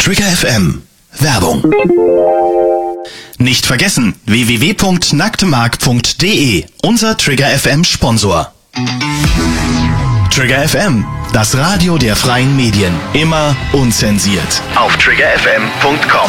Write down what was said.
Trigger FM. Werbung. Nicht vergessen, www.nacktmark.de, unser Trigger FM Sponsor. Trigger FM, das Radio der freien Medien. Immer unzensiert. Auf triggerfm.com.